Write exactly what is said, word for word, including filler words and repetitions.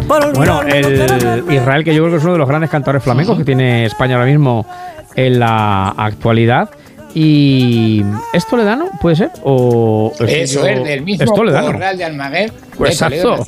Bueno, el Israel, que yo creo que es uno de los grandes cantadores flamencos uh-huh. que tiene España ahora mismo en la actualidad. ¿Y es toledano? ¿Puede ser? ¿O Eso es, del mismo Corral de Almaguer. Pues exacto.